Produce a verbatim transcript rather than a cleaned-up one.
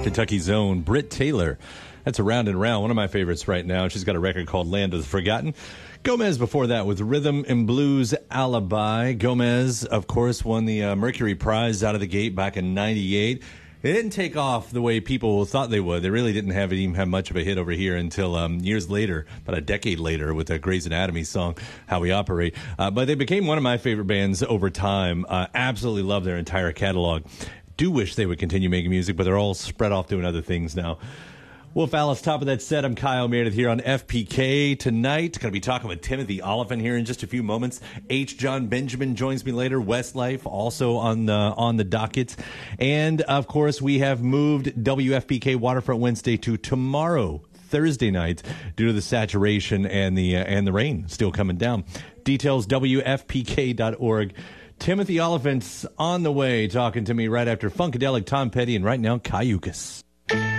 Kentucky's own Britt Taylor. That's Around and Round, one of my favorites right now. She's got a record called Land of the Forgotten. Gomez before that with Rhythm and Blues Alibi. Gomez, of course, won the uh, Mercury Prize out of the gate back in ninety-eight. It didn't take off the way people thought they would. They really didn't have it even have much of a hit over here until um, years later, about a decade later, with the Grey's Anatomy song, How We Operate. Uh, but they became one of my favorite bands over time. Uh, absolutely love their entire catalog. Do wish they would continue making music, but they're all spread off doing other things now. Wolf Alice, top of that set. I'm Kyle Meredith here on F P K tonight. Going to be talking with Timothy Olyphant here in just a few moments. H. John Benjamin joins me later. Westlife also on the on the docket, and of course we have moved W F P K Waterfront Wednesday to tomorrow, Thursday night, due to the saturation and the uh, and the rain still coming down. Details W F P K dot org. Timothy Olyphant's on the way, talking to me right after Funkadelic, Tom Petty, and right now Cayucas.